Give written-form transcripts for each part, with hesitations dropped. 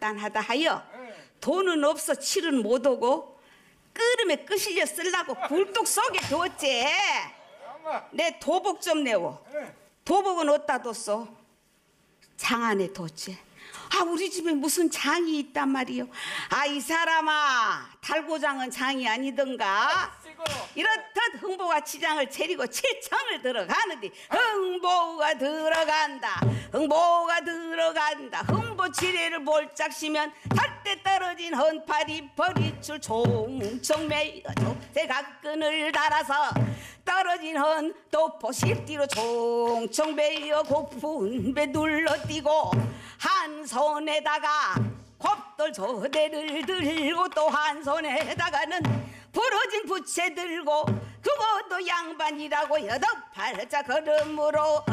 간단하다 하여 돈은 없어 칠은 못 오고 끓음에 끄실려 쓰려고 굴뚝 속에 뒀지. 내 도복 좀 내워. 도복은 어디다 뒀어? 장 안에 뒀지. 아, 우리 집에 무슨 장이 있단 말이요. 아, 이 사람아, 달고장은 장이 아니던가. 이렇듯 흥보가 치장을 차리고 칠청을 들어가는데 흥보가 들어간다. 흥보가 들어간다. 흥보 지뢰를 볼짝 쉬면 달 때 떨어진 헌팔이 버리출 총총 매여줘 새각끈을 달아서 떨어진 헌 도포 실뒤로 총총 매여 고픈 배 눌러뛰고 한 손에다가 곱돌 조대를 들고 또 한 손에다가는 부러진 부채 들고 그것도 양반이라고 여덟팔자 걸음으로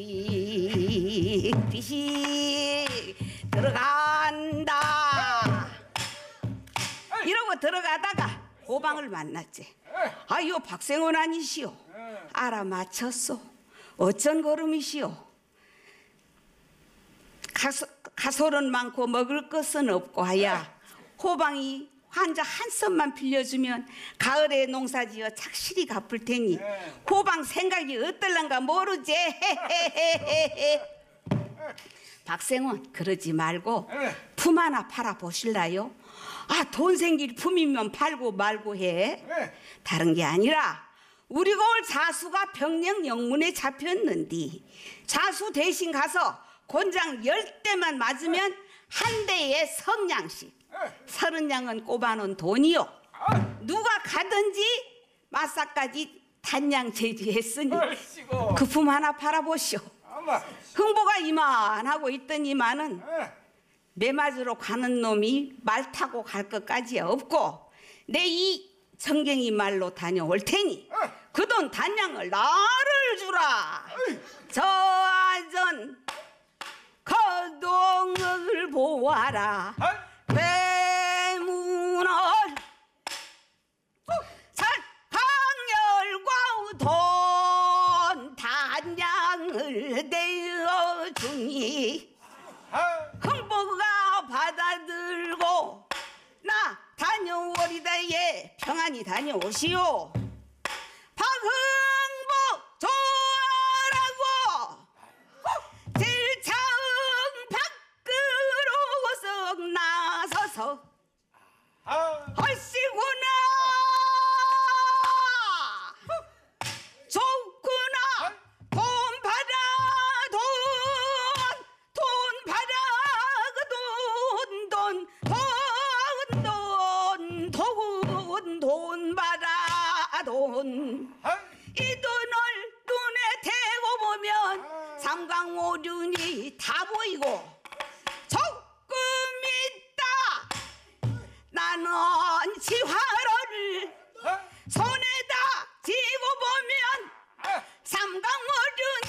어식비식 들어간다. 이러고 들어가다가 호방을 만났지. 아유, 박생원 아니시오? 알아맞혔소. 어쩐 걸음이시오? 가솔은 많고 먹을 것은 없고 하야 호방이 환자 한 썸만 빌려주면 가을에 농사지어 착실히 갚을 테니 호방 생각이 어떨란가 모르지. 박생원, 그러지 말고 품 하나 팔아 보실라요? 아, 돈 생길 품이면 팔고 말고 해. 다른 게 아니라 우리가 올 자수가 병령 영문에 잡혔는디 자수 대신 가서 곤장 10대만 맞으면 한 대에 성냥씩 30냥은 꼽아놓은 돈이요. 누가 가든지 마사까지 단양 제지했으니 그 품 하나 팔아보시오. 흥보가 이만하고 있더니만은 매 맞으러 가는 놈이 말 타고 갈 것까지 없고 내 이 정경이 말로 다녀올 테니 그 돈 단양을 나를 주라. 저 아전 거동을 보아라. 배문을 살강열과 돈 단양을 대어주니 흥보가 받아들고 나 다녀오리다. 예, 평안히 다녀오시오. 박흥보 좋아라고 질창 밖으로 썩 나서서 얼씨구나 좋구나. 돈 받아 돈 받아 돈 받아 돈. 이 돈을 눈에 대고 보면 삼강오륜이 다 보이고 조금 있다 나는 지화로를 손에다 쥐고 보면 삼강오륜이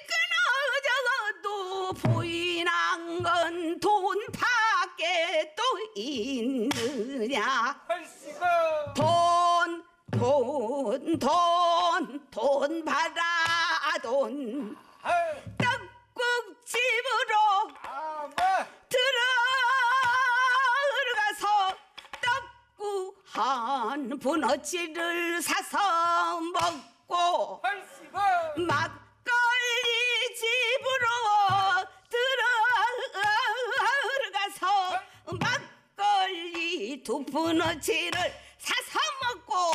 끊어져도 보이는 건 돈밖에 또 있느냐. 돈 받아 돈. 떡국집으로 들어가서 떡국 한 분어치를 사서 먹고 막걸리 집으로 들어가서 막걸리 두 분어치를 사서 먹고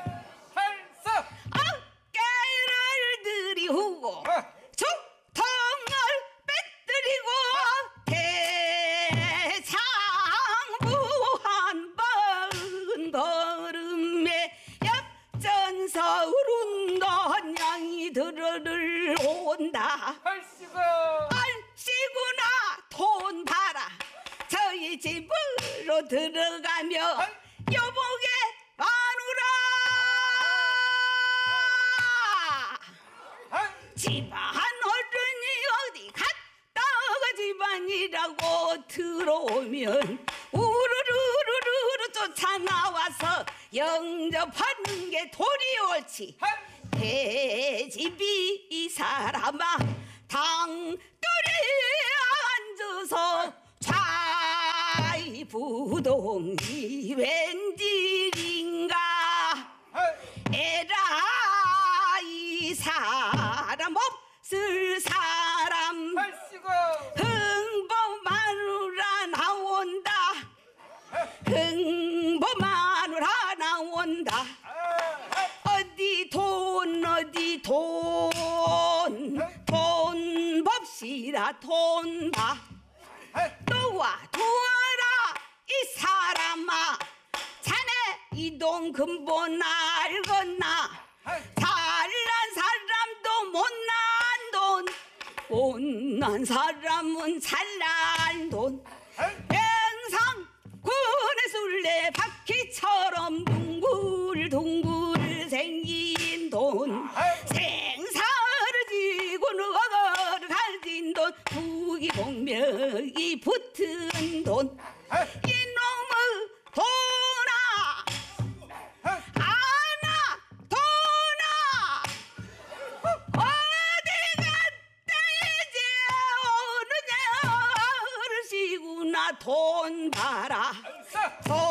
어깨를 들이우고 죽통을 빼뜨리고 대장부 한 번 걸음에 옆전서 운던 양이 들어를 온다. 얼씨구나 돈 봐라. 저희 집으로 들어가며 여보게 마누라 집안 어른이 어디 갔다가 집안이라고 들어오면 우르르르르 쫓아나와서 영접하는 게 도리 옳지. 대집이 이 사람아 당돌에 앉아서 좌 부동이 웬일인가 에라 이 사람 없을 사람 흥보 마누라 나온다 흥보 마누라 나온다 어디 돈 돈 봅시다 돈봐 너와 도와라 이 사람아 자네 이 돈 근본 알겠나 잘난 사람도 못난 사람은 잘난 돈 평상 군의 술래 바퀴처럼 둥글둥글 생긴 돈 생사를 지고 누가를 가진 돈 부귀공명이 붙은 돈 이놈의 돈아 아나 돈아 어디 갔다 이제 오느냐 어르시구나 돈 봐라